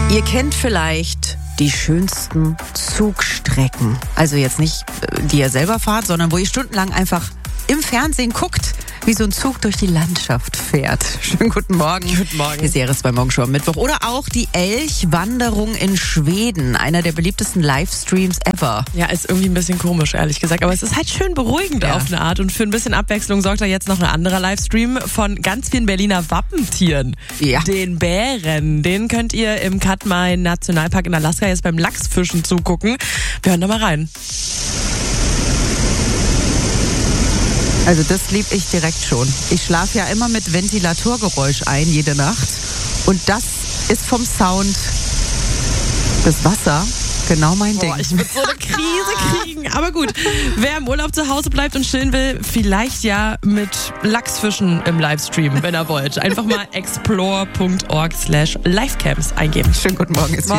Ihr kennt vielleicht die schönsten Zugstrecken. Also jetzt nicht, die ihr selber fahrt, sondern wo ihr stundenlang einfach im Fernsehen guckt, wie so ein Zug durch die Landschaft fährt. Schönen guten Morgen. Guten Morgen. Hier ist die RS2 Morgenshow am Mittwoch. Oder auch die Elchwanderung in Schweden. Einer der beliebtesten Livestreams ever. Ja, ist irgendwie ein bisschen komisch, ehrlich gesagt. Aber es ist halt schön beruhigend auf eine Art. Und für ein bisschen Abwechslung sorgt da jetzt noch ein anderer Livestream von ganz vielen Berliner Wappentieren. Ja. Den Bären. Den könnt ihr im Katmai Nationalpark in Alaska jetzt beim Lachsfischen zugucken. Wir hören da mal rein. Also das lieb ich direkt schon. Ich schlafe ja immer mit Ventilatorgeräusch ein, jede Nacht. Und das ist vom Sound das Wasser genau mein Ding. Ich würde so eine Krise kriegen. Aber gut, wer im Urlaub zu Hause bleibt und chillen will, vielleicht ja mit Lachsfischen im Livestream, wenn ihr wollt. Einfach mal explore.org/livecamps eingeben. Schönen guten Morgen.